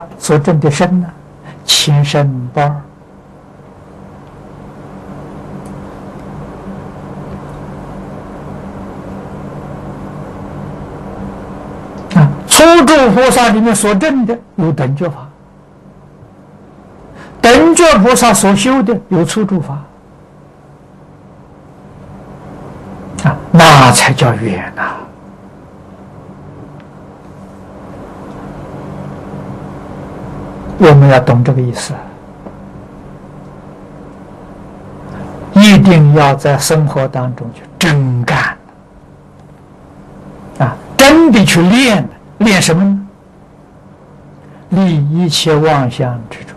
所证的身呢，前身不二。初住菩萨里面所证的有等觉法，等觉菩萨所修的有初住法，那才叫圆呐。我们要懂这个意思，一定要在生活当中去真干真的去练。练什么呢？立一切妄想之处。